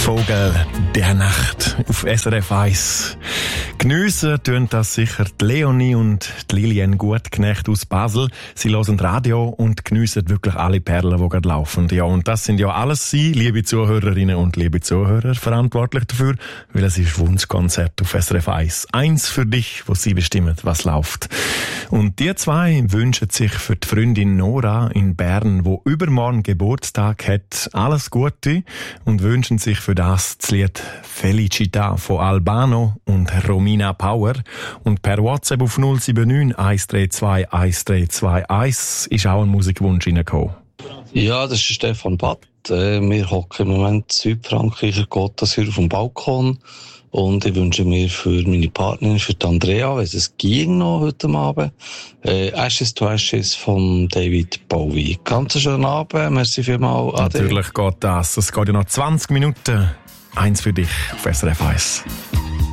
Vogel der Nacht auf SRF 1. Geniessen tun das sicher die Leonie und die Lilian Gutknecht aus Basel. Sie hören Radio und geniessen wirklich alle Perlen, die gerade laufen. Ja, und das sind ja alles Sie, liebe Zuhörerinnen und liebe Zuhörer, verantwortlich dafür, weil es ist Wunschkonzert auf SRF 1. Eins für dich, wo Sie bestimmen, was läuft. Und die zwei wünschen sich für die Freundin Nora in Bern, wo übermorgen Geburtstag hat, alles Gute und wünschen sich für das Lied Felicità von Albano und Romina Power. Und per WhatsApp auf 079 132 1321 ist auch ein Musikwunsch reingekommen. Ja, das ist Stefan Batt. Wir hocken im Moment in Südfrankreich, Côte d'Azur auf dem Balkon. Und ich wünsche mir für meine Partnerin, für die Andrea, wenn es ging noch heute Abend, Ashes to Ashes von David Bowie. Ganz schönen Abend, merci vielmals. Natürlich geht das. Es geht ja noch 20 Minuten. Eins für dich auf SRF 1.